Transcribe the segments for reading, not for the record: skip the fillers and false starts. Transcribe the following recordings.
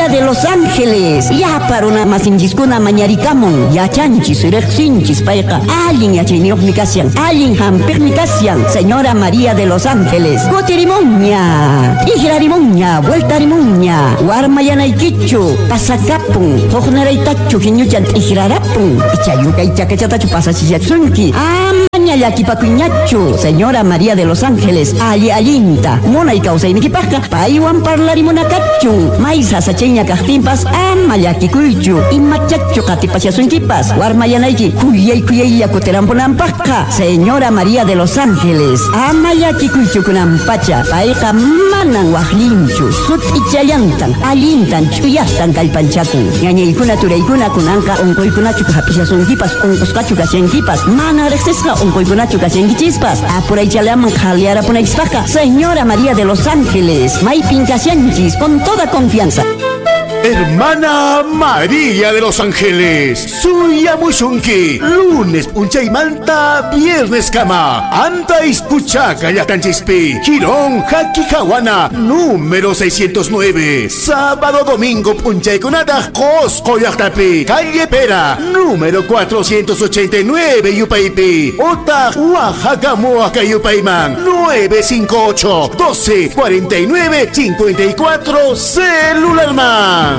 María de los Ángeles. Ya para una masinchiskuna mañarikamon. Ya chanchis, rexinchis, paika. Alguien ya chiniochnicasian. Alguien hampirnicasian. Señora María de los Ángeles. Goterimoña. Ijrarimoña. Vueltarimoña. Warmayanaykichu. Pasacapun. Hojnaraitachu. Hiñuchan ijrarapun. Ichayuka ichakachatachu pasachiyatsunki. Yakipakuñachu, Señora María de los Ángeles, allinta, mona y causa iniquipasca, paiwan parlarimonacachun, maisa sacheña cajtimpas, yakikuichu, y machacho catipasiasunquipas, warmayanaiki, cuyay yacuteramponampasca, Señora María de los Ángeles, yakikuichu kunampacha, paika manan wajlinchu, sut ichayantan, alintan, chuyastan kalpanchakun, ñañaykuna turaykuna kunanka, onkoykunachu kajapisasunquipas, onkoscachu kasianquipas, mana rexesca, Koykunachu kasengichispas, por ahí chalaman jaleara punaispaka. Señora María de los Ángeles, Maipin Casianchis, con toda confianza. Hermana María de los Ángeles, suya mushunki, lunes punchay manta, viernes kama, anta ispuchaca yatanchispi, Girón Jaquijahuana, número 609, sábado domingo punchay kunada, Cosco Yachtapi, calle Pera, número 489 Yupaipi, Ota Oaxaca Moaca Yupaiman, 958 12 49 54 Celularman.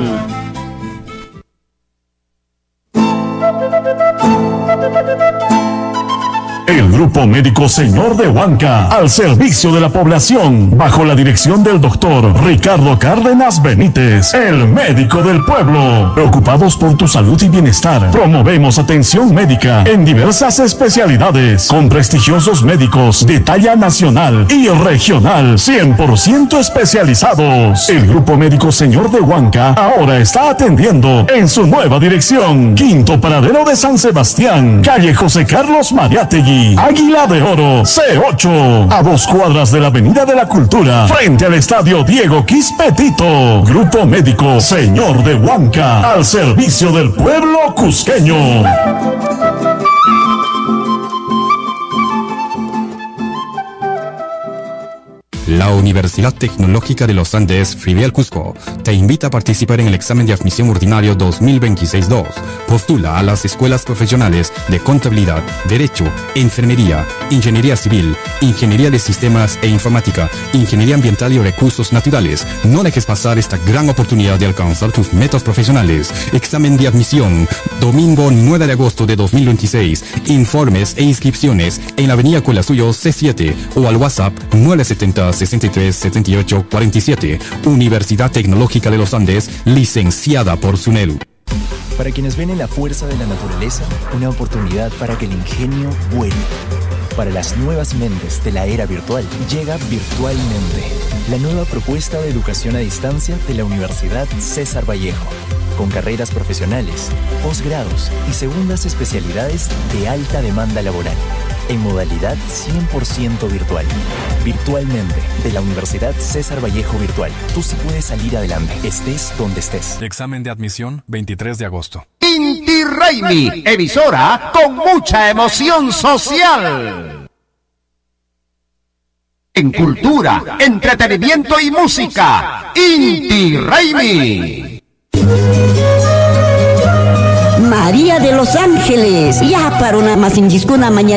El Grupo Médico Señor de Huanca, al servicio de la población, bajo la dirección del doctor Ricardo Cárdenas Benítez, el médico del pueblo. Preocupados por tu salud y bienestar, promovemos atención médica en diversas especialidades, con prestigiosos médicos de talla nacional y regional, 100% especializados. El Grupo Médico Señor de Huanca ahora está atendiendo en su nueva dirección, Quinto Paradero de San Sebastián, calle José Carlos Mariátegui, Águila de Oro, C8, a 2 cuadras de la Avenida de la Cultura, frente al Estadio Diego Quispetito. Grupo Médico Señor de Huanca, al servicio del pueblo cusqueño. La Universidad Tecnológica de los Andes, Filial Cusco, te invita a participar en el examen de admisión ordinario 2026-2. Postula a las escuelas profesionales de Contabilidad, Derecho, Enfermería, Ingeniería Civil, Ingeniería de Sistemas e Informática, Ingeniería Ambiental y Recursos Naturales. No dejes pasar esta gran oportunidad de alcanzar tus metas profesionales. Examen de admisión, domingo 9 de agosto de 2026. Informes e inscripciones en la Avenida Colasuyo C7 o al WhatsApp 970 63 78 47. Universidad Tecnológica de los Andes, licenciada por SUNEDU. Para quienes ven en la fuerza de la naturaleza una oportunidad para que el ingenio vuele. Para las nuevas mentes de la era virtual, llega Virtualmente, la nueva propuesta de educación a distancia de la Universidad César Vallejo, con carreras profesionales, posgrados y segundas especialidades de alta demanda laboral, en modalidad 100% virtual. Virtualmente, de la Universidad César Vallejo Virtual. Tú sí puedes salir adelante, estés donde estés. Examen de admisión 23 de agosto. Inti Raymi, emisora con mucha emoción social. En cultura, entretenimiento y música, Inti Raymi. María de los Ángeles, ya para una masinchiskuna mañana.